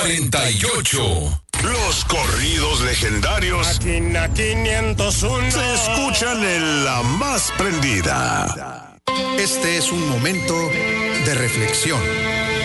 48. Los corridos legendarios Máquina 501 se escuchan en la más prendida. Este es un momento de reflexión.